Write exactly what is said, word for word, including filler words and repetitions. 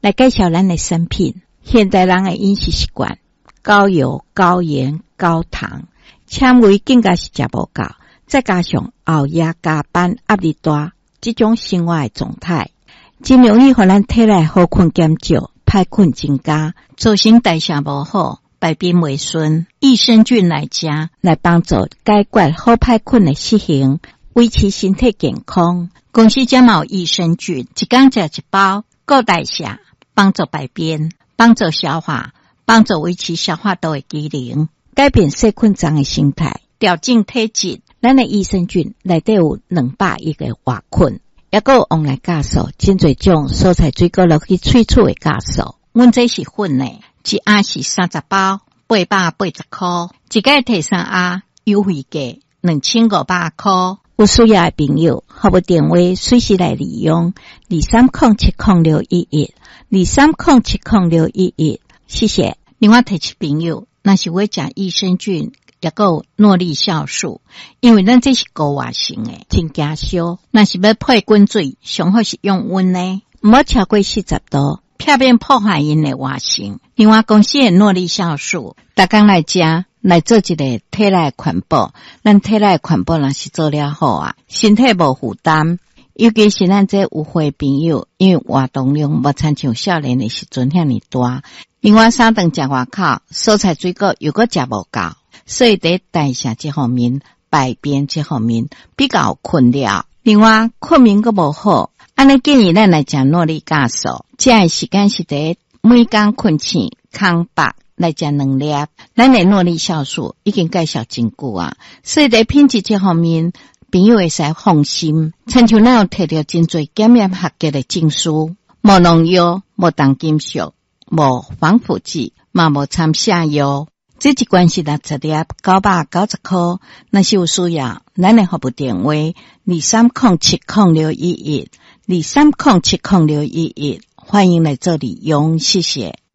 来介绍咱的产品。现代人的饮食习惯高油、高盐、高糖，纤维更加是食不够，再加上熬夜、加班、压力大，这种生活的状态，真容易互咱体内好菌减少，歹菌增加，造成代谢无好，排便袂顺。益生菌来食，来帮助解决好歹菌的实行，维持身体健康。公司才有益生菌，一天食一包，够代谢，帮助排便，帮助消化，帮助维持消化道的机能，改变细菌脏的生态，调整体质。咱的益生菌内底有两百亿个活菌，也有往来酵素，真侪种蔬菜水果落去萃取的酵素。阮这是粉的，一盒是三十包，八百八十块，一个摕三盒，优惠价两千五百块。有需要的朋友，可不电话随时来利用二三零七零六一一二三零七零六一一，谢谢。另外提起朋友，那是要食益生菌，也有诺丽酵素，因为咱这是高活性的，真惊烧。那是要配滚水，上好是用温的，唔好超过四十度，避免破坏因的活性。另外公司的诺丽酵素，大家来食。来做一个体内环保，咱体内环保若是做了好啊，身体无负担，尤其是咱这有岁朋友，因为活动量无亲像少年的时阵遐尼大，另外三顿食外口，蔬菜水果又搁食无够，所以在代谢这方面、排便这方面比较有困扰。另外困眠搁无好，安尼建议咱来食诺丽酵素，食的时间是在每工困醒空白。来食两粒，咱的诺丽酵素已经介绍真久啊，所以在品质这方面，朋友会使放心。亲像咱有摕到真侪检验合格的证书，无农药、无重金属、无防腐剂，嘛无掺下药。这一罐是六十粒，九百九十块。若是有需要，咱的服务电话二三零七零六一一二三零七零六一一，欢迎来做利用，谢谢。